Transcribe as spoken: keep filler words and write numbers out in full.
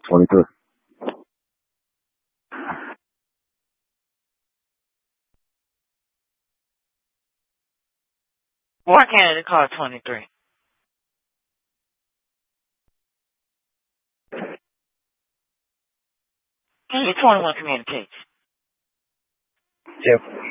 twenty-three. Why can't it call twenty-three? twenty-one communicates. Yep.